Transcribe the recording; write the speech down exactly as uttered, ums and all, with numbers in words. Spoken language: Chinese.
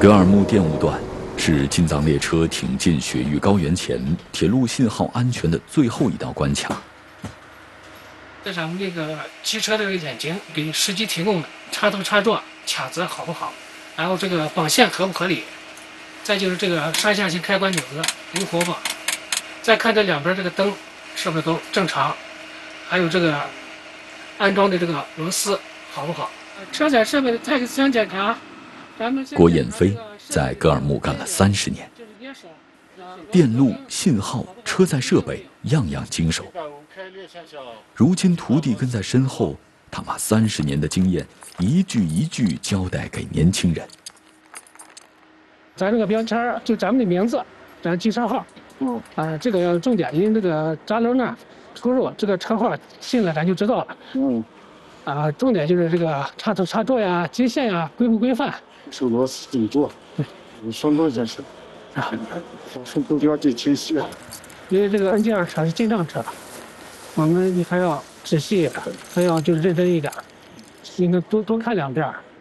格尔木电务段是进藏列车挺进雪域高原前铁路信号安全的最后一道关卡。 这咱们这个汽车这个眼睛给司机提供的插头插座卡子好不好，然后这个绑线合不合理，再就是这个上下行开关钮子灵活不，再看这两边这个灯是不是都正常，还有这个安装的这个螺丝好不好，车载设备的泰克斯检查。咱们郭彦飞在格尔木干了三十年，电路、信号、车载设备样样经手。如今徒弟跟在身后，他把三十年的经验一句一句交代给年轻人。 咱这个标签就咱们的名字，咱机车号，嗯啊，这个要重点，因为这个闸轮呢出入，这个车号进来咱就知道了。嗯，啊，重点就是这个插头插座呀、接线呀规不规范。 手螺丝紧做，对，双动显示，啊，是都标记清晰。 因为这个 N 级二车是进账车，我们还要仔细，还要就是认真一点，应该多多看两遍。